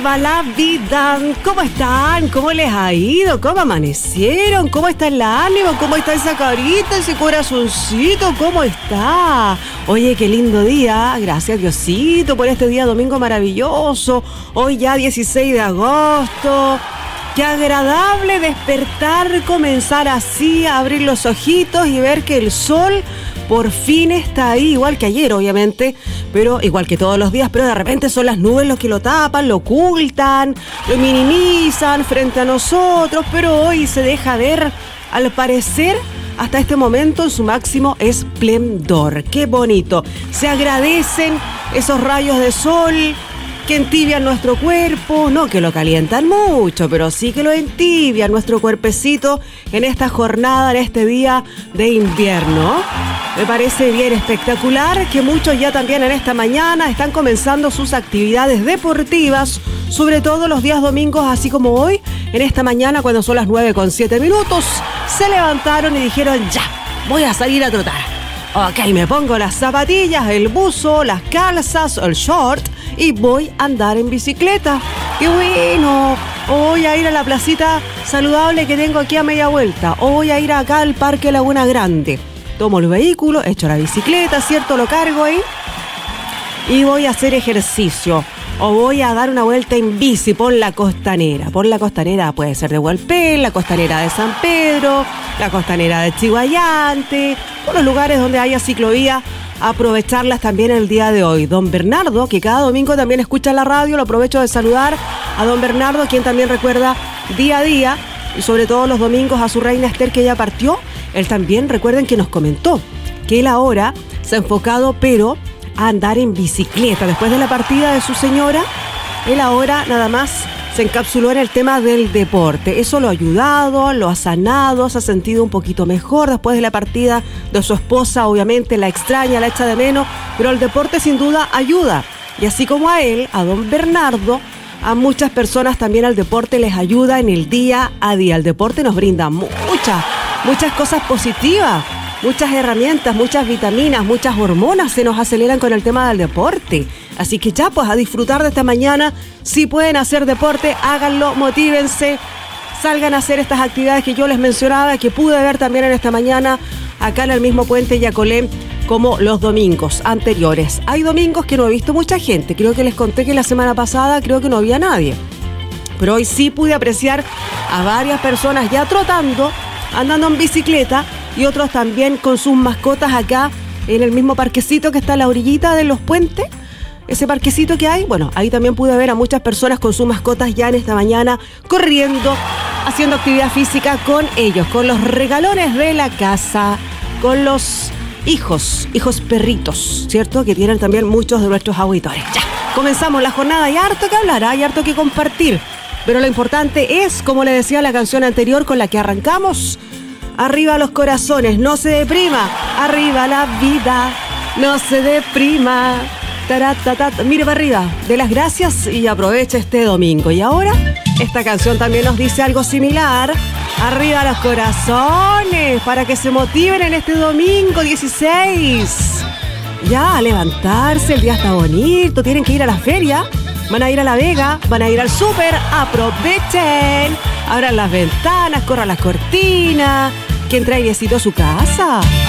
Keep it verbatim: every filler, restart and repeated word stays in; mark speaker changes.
Speaker 1: Arriba la vida. ¿Cómo están? ¿Cómo les ha ido? ¿Cómo amanecieron? ¿Cómo está el ánimo? ¿Cómo está esa carita, ese corazoncito? ¿Cómo está? Oye, qué lindo día. Gracias, Diosito, por este día domingo maravilloso. Hoy ya dieciséis de agosto. Qué agradable despertar, comenzar así, a abrir los ojitos y ver que el sol por fin está ahí, igual que ayer, obviamente, pero igual que todos los días, pero de repente son las nubes los que lo tapan, lo ocultan, lo minimizan frente a nosotros, pero hoy se deja ver, al parecer, hasta este momento en su máximo esplendor. ¡Qué bonito! Se agradecen esos rayos de sol que entibian nuestro cuerpo, no que lo calientan mucho, pero sí que lo entibian nuestro cuerpecito en esta jornada, en este día de invierno. Me parece bien espectacular que muchos ya también en esta mañana están comenzando sus actividades deportivas, sobre todo los días domingos, así como hoy, en esta mañana cuando son las nueve con siete minutos, se levantaron y dijeron ya, voy a salir a trotar. Ok, me pongo las zapatillas, el buzo, las calzas, el short y voy a andar en bicicleta. ¡Qué bueno! O voy a ir a la placita saludable que tengo aquí a media vuelta. O voy a ir acá al Parque Laguna Grande. Tomo el vehículo, echo la bicicleta, ¿cierto? Lo cargo ahí y voy a hacer ejercicio. O voy a dar una vuelta en bici por la costanera. Por la costanera puede ser de Hualpén, la costanera de San Pedro, la costanera de Chiguayante, por los lugares donde haya ciclovía, aprovecharlas también el día de hoy. Don Bernardo, que cada domingo también escucha la radio, lo aprovecho de saludar a don Bernardo, quien también recuerda día a día, y sobre todo los domingos a su reina Esther, que ya partió. Él también, recuerden que nos comentó que él ahora se ha enfocado, pero a andar en bicicleta. Después de la partida de su señora, él ahora nada más se encapsuló en el tema del deporte. Eso lo ha ayudado, lo ha sanado, se ha sentido un poquito mejor después de la partida de su esposa. Obviamente la extraña, la echa de menos, pero el deporte sin duda ayuda. Y así como a él, a don Bernardo, a muchas personas también el deporte les ayuda en el día a día. El deporte nos brinda muchas, muchas cosas positivas. Muchas herramientas, muchas vitaminas, muchas hormonas se nos aceleran con el tema del deporte. Así que ya, pues a disfrutar de esta mañana. Si pueden hacer deporte, háganlo, motívense, salgan a hacer estas actividades que yo les mencionaba, que pude ver también en esta mañana acá en el mismo puente Yacolé, como los domingos anteriores. Hay domingos que no he visto mucha gente. Creo que les conté que la semana pasada creo que no había nadie. Pero hoy sí pude apreciar a varias personas ya trotando, andando en bicicleta, y otros también con sus mascotas acá en el mismo parquecito que está a la orillita de los puentes. Ese parquecito que hay, bueno, ahí también pude ver a muchas personas con sus mascotas ya en esta mañana corriendo, haciendo actividad física con ellos, con los regalones de la casa, con los hijos, hijos perritos, ¿cierto? Que tienen también muchos de nuestros auditores. Ya, comenzamos la jornada, hay harto que hablar, hay harto que compartir, pero lo importante es, como le decía la canción anterior con la que arrancamos, arriba los corazones, no se deprima. Arriba la vida, no se deprima. Taratata. Mire para arriba, dé las gracias y aproveche este domingo. Y ahora, esta canción también nos dice algo similar. Arriba los corazones, para que se motiven en este domingo dieciséis. Ya, a levantarse, el día está bonito, tienen que ir a la feria. Van a ir a La Vega, van a ir al súper, aprovechen. Abran las ventanas, corran las cortinas. Que entre airecito a su casa.